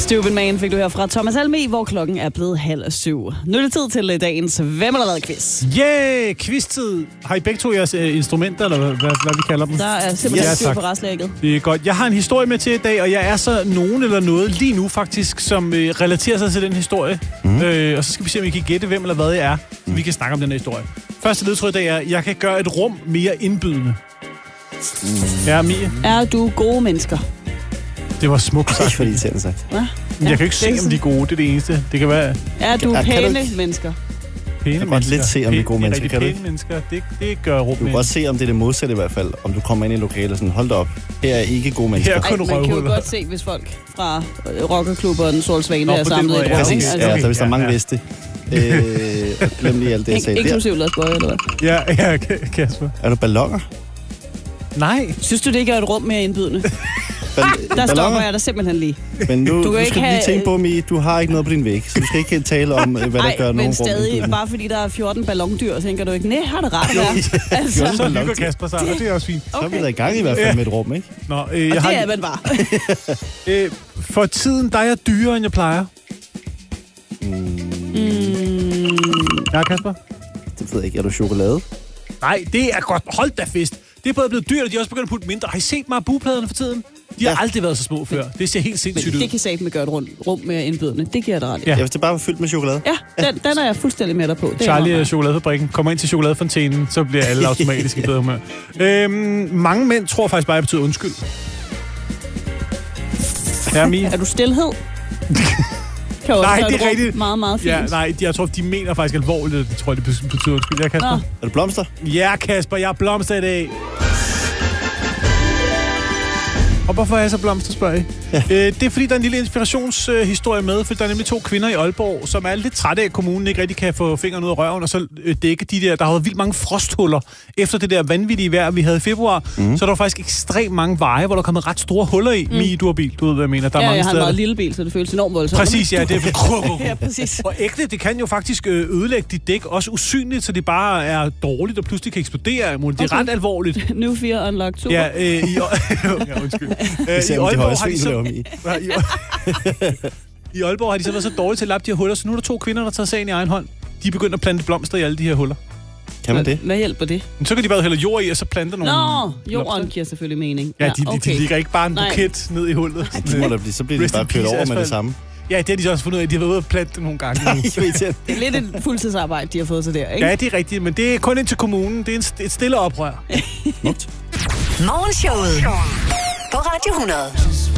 Stupid Man fik du her fra Thomas Helmig, hvor klokken er blevet 6:30. Nu er det tid til dagens Hvem eller hvad quiz. Yeah, quiz-tid. Har I begge to jeres instrumenter, eller hvad vi kalder dem? Der er simpelthen styr på restlægget. Det er godt. Jeg har en historie med til i dag, og jeg er så nogen eller noget lige nu faktisk, som relaterer sig til den historie. Og så skal vi se, om I kan gætte, hvem eller hvad jeg er, så vi kan snakke om den her historie. Første ledtråd i dag er, jeg kan gøre et rum mere indbydende. Ja, Mie? Er du gode mennesker? Det var smukt sagt. Fordi det sagt. Ja. Jeg kan jo ikke se, om de er gode. Det er det eneste. Det kan være... Er du pæne mennesker? Pæne jeg kan godt lidt se, om det er gode mennesker. Kan du ikke? Mennesker, det gør rum. Du kan godt se, om det er det modsatte i hvert fald. Om du kommer ind i lokalet og sådan, hold da op. Her er ikke gode mennesker. Her er kun man kan jo godt se, hvis folk fra rockerklubber og den Sorte Svane er samlet i et rum. Præcis, altså hvis der er mange veste. Glem lige alt det, jeg sagde. Inklusiv Lars Bøje, eller hvad? Ja, Kasper. Er du balloner? Nej. Synes du, det ikke er et rum mere indbydende? Der stopper jeg der simpelthen lige. Men nu skal du lige tænke på, Mie, du har ikke noget på din væg, så du skal ikke tale om, hvad der gør nogen rum. Stadig, bare fordi der er 14 ballondyr, tænker du ikke, nej, har det ret der? Altså, så hygger Kasper sig, og det er også fint. Okay. Så er vi da i gang i hvert fald med et rum, ikke? Nå, og det er man bare. For tiden, der er jeg dyrere, end jeg plejer. Ja, Kasper? Det ved jeg ikke. Er du chokolade? Nej, det er godt. Hold da fest. Det er både blevet dyrt, og de er også begyndt at putte mindre. Har I set mig bugpladerne for tiden? De har aldrig været så små før. Det ser helt sindssygt ud. Det kan sagt med gøre et rum mere indbydende. Det giver dig ret i. Ja, hvis det bare var fyldt med chokolade. Ja, den er jeg fuldstændig med dig på. Charlie og chokoladefabrikken. Kommer ind til chokoladefontænen, så bliver alle automatisk i bedre humør. Mange mænd tror faktisk bare, at det betyder undskyld. Ja, Mie? Er du stilhed? Nej, det er rigtigt. Meget, meget fint. Ja, nej, jeg tror, de mener faktisk alvorligt, at de tror, det betyder undskyld. Ja, Kasper? Nå. Er du blomster? Ja, Kasper, jeg er blomster i dag. Og hvorfor er jeg så blomster, spørger I? Ja. Det er, fordi der er en lille inspirationshistorie med, for der er nemlig 2 kvinder i Aalborg, som er lidt trætte af, at kommunen ikke rigtig kan få fingeren ud af røven, og så dække de der... Der har været vildt mange frosthuller efter det der vanvittige vejr, vi havde i februar. Så der var faktisk ekstremt mange veje, hvor der er kommet ret store huller i. Mie, du har bil, du ved, hvad jeg mener. Der er mange jeg har en steder, meget lille bil, så det føles enormt voldsomt. Præcis, ja. Det er... ja, præcis. Og ægte, det kan jo faktisk ødelægge dit dæk, også usynligt, så det bare er dårligt, og pludselig kan eksplodere. Det er ret alvorligt. New Fear Unlocked 2. Ja, undskyld. I Aalborg har de så været så dårlige til at lappe de her huller, så nu er der 2 kvinder, der tager sagen i egen hånd. De er begyndt at plante blomster i alle de her huller. Kan man det? Hvad hjælper det? Men så kan de bare hælde jord i, og så plante nogle jorden blomster. giver selvfølgelig mening. Ja, de ligger ikke bare en buket ned i hullet. Så bliver de bare kørt over med det samme. Ja, det har de så også fundet ud af. De har været ude at plante nogle gange. Det er lidt et fuldtidsarbejde, de har fået sig der, ikke? Ja, det er rigtigt, men det er kun ind til kommunen. Det er et stille oprør. Morgenshowet på Radio 100.